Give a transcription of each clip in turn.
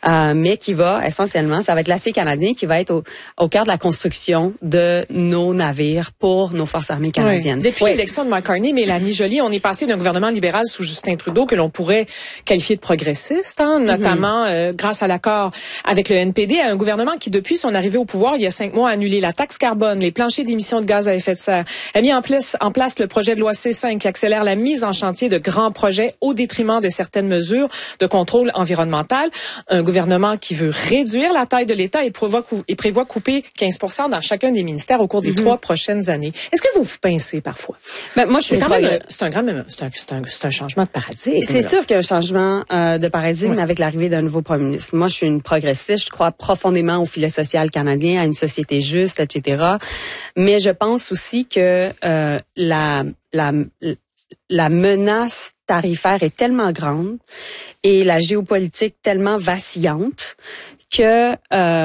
mais qui va essentiellement, ça va être l'acier canadien qui va être au cœur de la construction de nos navires pour nos forces armées canadiennes. Oui. Depuis l'élection de McCartney, Mélanie Joly, on est passé d'un gouvernement libéral sous Justin Trudeau que l'on pourrait qualifier de progressiste, notamment grâce à l'accord avec le NPD, à un gouvernement qui, depuis son arrivée au pouvoir il y a 5 mois, a annulé la taxe carbone, les planchers d'émissions de gaz à effet de serre, a mis en place le projet de loi C5 qui accélère la mise en chantier de grands projets au détriment de certaines mesures de contrôle environnemental. Un gouvernement qui veut réduire la taille de l'État et prévoit couper 15% dans chacun des ministères au cours des 3 prochaines années. Est-ce que vous pincez parfois? Ben, moi, c'est un changement de paradigme. C'est sûr qu'il y a un changement de paradigme avec l'arrivée d'un nouveau premier ministre. Moi, je suis une progressiste. Je crois profondément au filet social canadien, à une société juste, etc. Mais je pense aussi que la menace tarifaire est tellement grande et la géopolitique tellement vacillante que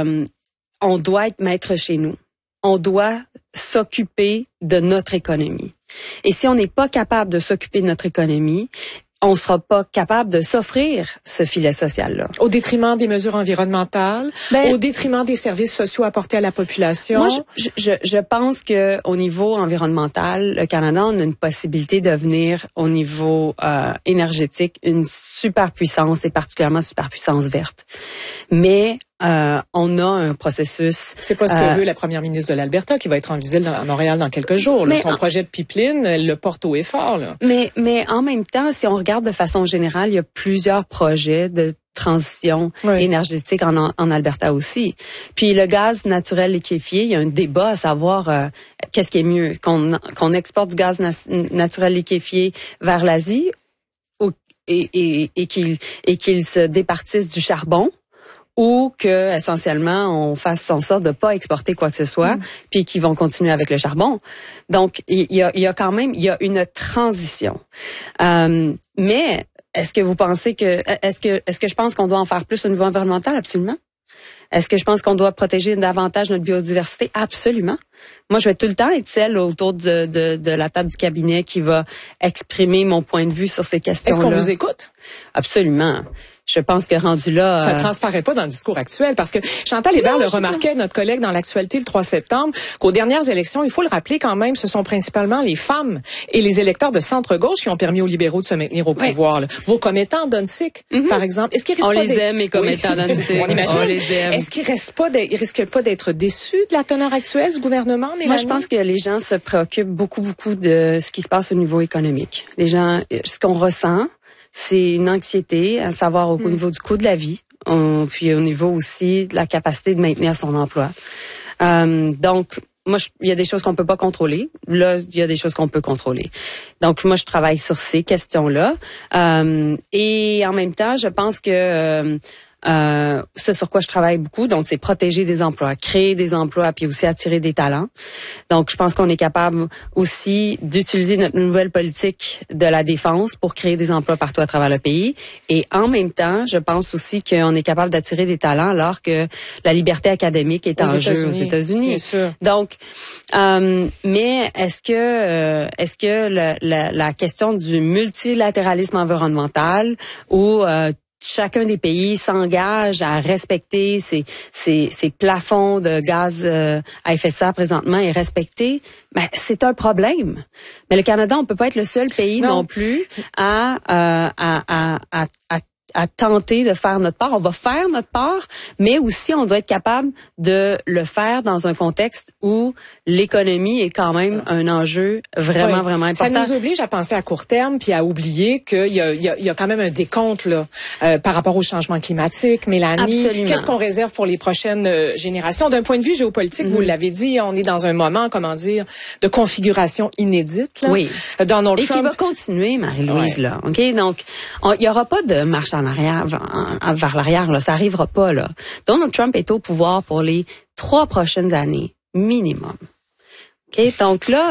on doit être maître chez nous. On doit s'occuper de notre économie. Et si on n'est pas capable de s'occuper de notre économie, on sera pas capable de s'offrir ce filet social-là. Au détriment des mesures environnementales, au détriment des services sociaux apportés à la population. Moi, je pense que au niveau environnemental, le Canada, on a une possibilité de devenir au niveau énergétique une superpuissance et particulièrement superpuissance verte. Mais on a un processus. C'est pas ce que veut la première ministre de l'Alberta qui va être en visite à Montréal dans quelques jours. Là, son projet de pipeline, elle le porte haut et fort. Là. Mais en même temps, si on regarde de façon générale, il y a plusieurs projets de transition énergétique en Alberta aussi. Puis le gaz naturel liquéfié, il y a un débat à savoir qu'est-ce qui est mieux, qu'on exporte du gaz naturel liquéfié vers l'Asie et qu'il se départisse du charbon. Ou que essentiellement on fasse en sorte de pas exporter quoi que ce soit, puis qu'ils vont continuer avec le charbon. Donc il y a une transition. Mais est-ce que vous pensez est-ce que je pense qu'on doit en faire plus au niveau environnemental? Absolument. Est-ce que je pense qu'on doit protéger davantage notre biodiversité? Absolument. Moi, je vais tout le temps être celle autour de la table du cabinet qui va exprimer mon point de vue sur ces questions-là. Est-ce qu'on vous écoute? Absolument. Je pense que rendu là... Ça ne transparaît pas dans le discours actuel parce que Chantal Hébert le remarquait, notre collègue dans l'actualité le 3 septembre, qu'aux dernières élections, il faut le rappeler quand même, ce sont principalement les femmes et les électeurs de centre-gauche qui ont permis aux libéraux de se maintenir au pouvoir. Là. Vos commettants d'Hunsik, par exemple, est-ce qu'ils risquent pas les aime, les commettants d'Hunsik. On imagine. On les aime. Est-ce qu'ils risquent pas d'être déçus de la teneur actuelle du gouvernement, Mélanie? Moi, je pense que les gens se préoccupent beaucoup de ce qui se passe au niveau économique. Les gens, ce qu'on ressent, c'est une anxiété à savoir au niveau du coût de la vie, puis au niveau aussi de la capacité de maintenir son emploi. Donc, moi, il y a des choses qu'on peut pas contrôler. Là, il y a des choses qu'on peut contrôler. Donc, moi, je travaille sur ces questions-là. Et en même temps, je pense que ce sur quoi je travaille beaucoup, donc c'est protéger des emplois, créer des emplois, puis aussi attirer des talents. Donc, je pense qu'on est capable aussi d'utiliser notre nouvelle politique de la défense pour créer des emplois partout à travers le pays. Et en même temps, je pense aussi qu'on est capable d'attirer des talents alors que la liberté académique est en jeu aux États-Unis. Bien sûr. Donc, mais est-ce que la question du multilatéralisme environnemental ou chacun des pays s'engage à respecter ces plafonds de gaz à effet de serre présentement et respecter, c'est un problème. Mais le Canada, on peut pas être le seul pays non plus à tenter de faire notre part. On va faire notre part, mais aussi on doit être capable de le faire dans un contexte où l'économie est quand même un enjeu vraiment important. Ça nous oblige à penser à court terme puis à oublier qu'il y a quand même un décompte là par rapport au changement climatique. Mélanie, absolument. Qu'est-ce qu'on réserve pour les prochaines générations? D'un point de vue géopolitique, vous l'avez dit, on est dans un moment, de configuration inédite. Là. Oui. Donald Trump. Et qui va continuer, Marie-Louise, là. OK? Donc, il y aura pas de marche en arrière, vers l'arrière, là. Ça arrivera pas, là. Donald Trump est au pouvoir pour les 3 prochaines années, minimum. OK? Donc là,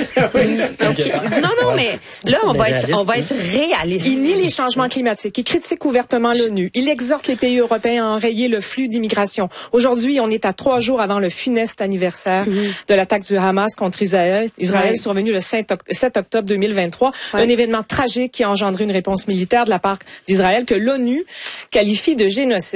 mais là, on va être réaliste. Il nie les changements climatiques. Il critique ouvertement l'ONU. Il exhorte les pays européens à enrayer le flux d'immigration. Aujourd'hui, on est à 3 jours avant le funeste anniversaire de l'attaque du Hamas contre Israël. Israël est survenu le 7 octobre 2023. Un événement tragique qui a engendré une réponse militaire de la part d'Israël que l'ONU qualifie de génocide.